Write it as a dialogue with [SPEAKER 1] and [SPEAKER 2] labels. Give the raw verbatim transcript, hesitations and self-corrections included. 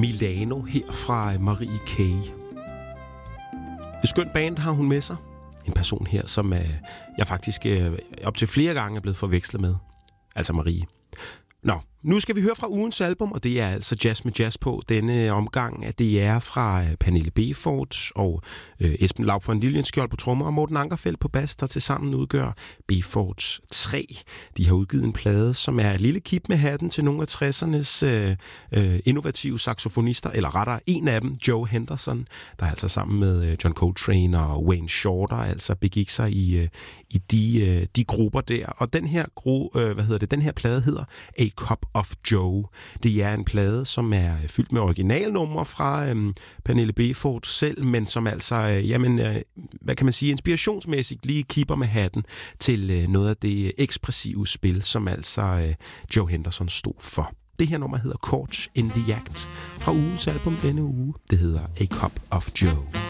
[SPEAKER 1] Milano her fra Marie Kay. Et skønt band har hun med sig. En person her, som øh, jeg faktisk øh, op til flere gange er blevet forvekslet med. Altså Marie. Nå, nu skal vi høre fra ugens album, og det er altså Jazz med Jazz på denne omgang, at det er fra Pernille Beforts og øh, Esben Laub von Liljenskjold på trommer og Morten Ankerfeldt på bas, der tilsammen udgør Beforts tre. De har udgivet en plade, som er et lille kip med hatten til nogle af tressernes øh, øh, innovative saxofonister, eller rettere en af dem, Joe Henderson, der altså sammen med John Coltrane og Wayne Shorter altså begik sig i, øh, i de, øh, de grupper der. Og den her, gro, øh, hvad hedder det, den her plade hedder A Cup of Joe. Det er en plade, som er fyldt med originalnumre fra øhm, Pernille Befort selv, men som altså, øh, jamen, øh, hvad kan man sige, inspirationsmæssigt lige kipper med hatten til øh, noget af det ekspressive spil, som altså øh, Joe Henderson stod for. Det her nummer hedder Caught in the Act fra ugens album denne uge. Det hedder A Cup of Joe.